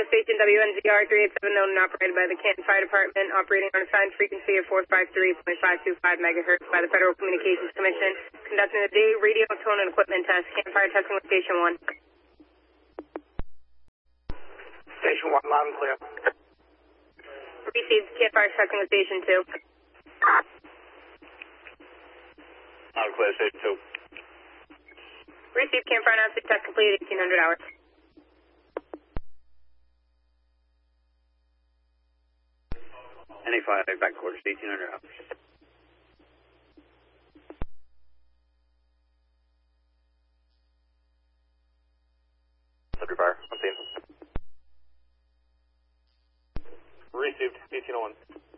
station WNZR 387 owned and operated by the Canton Fire Department, operating on a assigned frequency of 453.525 megahertz by the Federal Communications Commission, conducting a day radio tone and equipment test. Canton Fire testing with Station 1. Station 1, loud and clear. Received. Canton Fire testing with Station 2. Loud and clear, Station 2. Received. Canton Fire announcing test completed 1800 hours. NA5 back quarters, 1800 hours. Subject fire, I'm seeing. Received, 1801.